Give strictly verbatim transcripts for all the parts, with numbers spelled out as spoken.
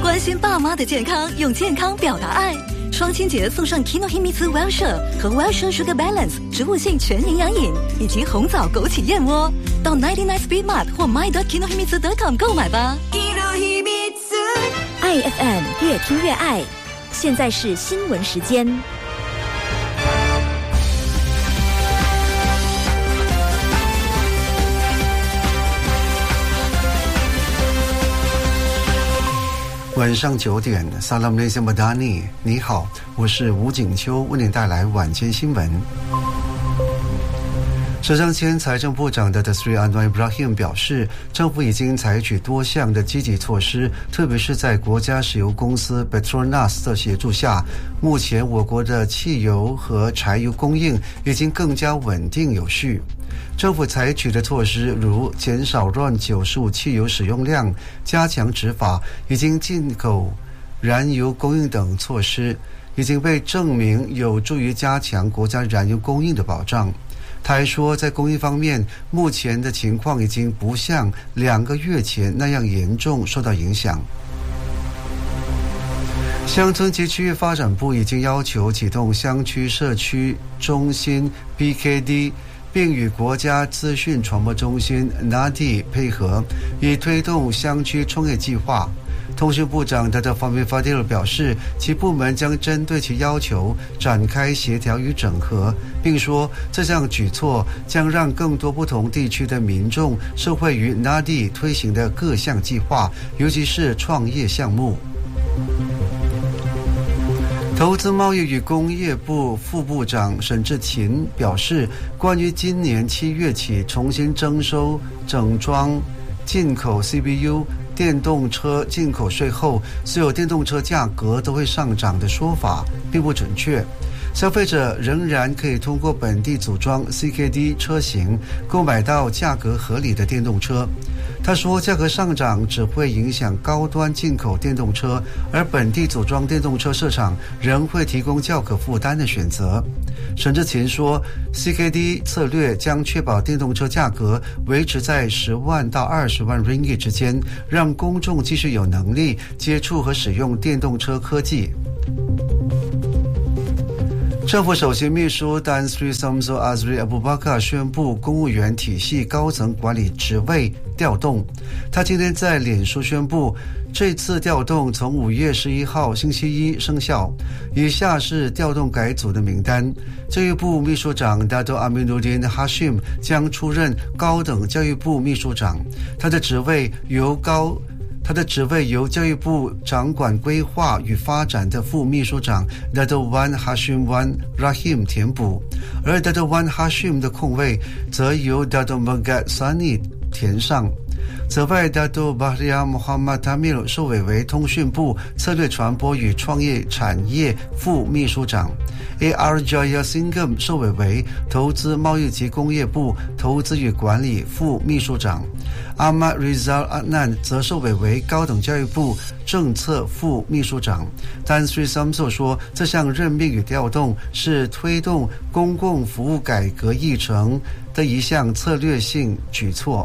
关心爸妈的健康，用健康表达爱。双亲节送上 Kinohimitsu Wellshire 和 Wellshire Sugar Balance 植物性全营养饮，以及红枣枸杞燕窝。到九十九 Speed Mart 或 my dot kinohimitsu dot com 购买吧。 爱 F M 越听越爱。现在是新闻时间。 晚上九点 Salam Malaysia Madani， 你好，我是吴景秋，为您带来晚间新闻。首相兼财政部长的 Sri Anwar Ibrahim 表示，政府已经采取多项的积极措施，特别是在国家石油公司 Petronas 的协助下，目前我国的汽油和柴油供应已经更加稳定有序。政府采取的措施如减少乱九十五汽油使用量、加强执法、已经进口燃油供应等措施，已经被证明有助于加强国家燃油供应的保障。他还说，在供应方面，目前的情况已经不像两个月前那样严重受到影响。乡村及区域发展部已经要求启动乡区社区中心 B K D， 并与国家资讯传播中心 N A D I 配合，以推动乡区创业计划。通讯部长 Dato' Fahmi Fadzil 表示，其部门将针对其要求展开协调与整合，并说这项举措将让更多不同地区的民众受惠于 N A D I 推行的各项计划，尤其是创业项目。投资贸易与工业部副部长沈志勤表示，关于今年七月起重新征收整装进口 C B U电动车进口税后，所有电动车价格都会上涨的说法并不准确。消费者仍然可以通过本地组装 C K D 车型购买到价格合理的电动车。他说，价格上涨只会影响高端进口电动车，而本地组装电动车市场仍会提供较可负担的选择。沈志勤说， C K D 策略将确保电动车价格维持在十万到二十万 ringgit 之间，让公众继续有能力接触和使用电动车科技。政府首席秘书 Tan Sri Samsul Azri Abu Bakar 宣布公务员体系高层管理职位调动。他今天在脸书宣布，这次调动从五月十一号星期一生效。以下是调动改组的名单：教育部秘书长 Dato' Aminuddin Hashim 将出任高等教育部秘书长，他的职位由高他的职位由教育部掌管规划与发展的副秘书长 Dato' Wan Hashim Wan Rahim 填补，而 Dato' Wan Hashim 的空位则由 Dato' Megat Sani 填上。此外， Dato' Bahria Muhammad Tamil 受委为通讯部策略传播与创业产业副秘书长， A R Jaya Singham 受委为投资贸易及工业部投资与管理副秘书长， Ahmad Rizal Adnan 则受委为高等教育部政策副秘书长。但 Sri Samsul 说，这项任命与调动是推动公共服务改革议程的一项策略性举措。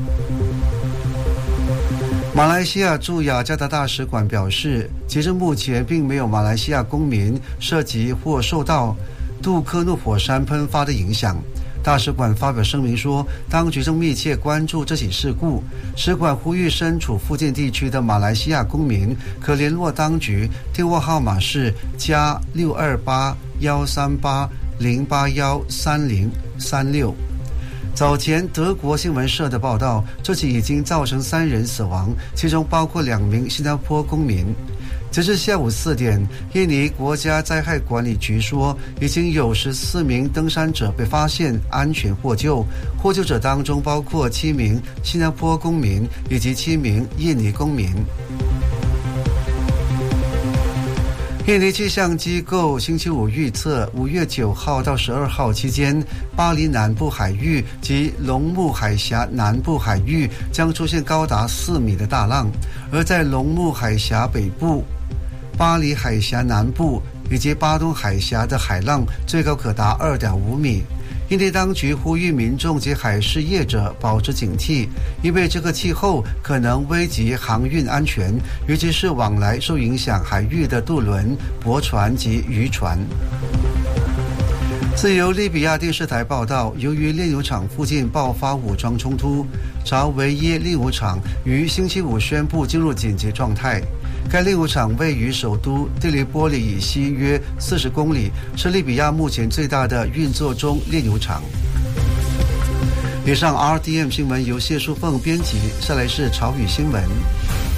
马来西亚驻雅加达大使馆表示，截至目前并没有马来西亚公民涉及或受到杜克诺火山喷发的影响。大使馆发表声明说，当局正密切关注这起事故。使馆呼吁身处附近地区的马来西亚公民可联络当局，电话号码是加六二八幺三八零八幺三零三六。早前德国新闻社的报道，这起已经造成三人死亡，其中包括两名新加坡公民。截至下午四点，印尼国家灾害管理局说，已经有十四名登山者被发现安全获救，获救者当中包括七名新加坡公民以及七名印尼公民。印尼气象机构星期五预测，五月九号到十二号期间，巴黎南部海域及龙目海峡南部海域将出现高达四米的大浪，而在龙目海峡北部、巴黎海峡南部以及巴东海峡的海浪最高可达 二点五米。 印尼当局呼吁民众及海事业者保持警惕，因为这个气候可能危及航运安全，尤其是往来受影响海域的渡轮、驳船及渔船。自由利比亚电视台报道，由于炼油厂附近爆发武装冲突，查维耶炼油厂于星期五宣布进入紧急状态。该炼油厂位于首都蒂利波里以西约四十公里，是利比亚目前最大的运作中炼油厂。以上 R D M 新闻由谢淑凤编辑，下来是潮语新闻。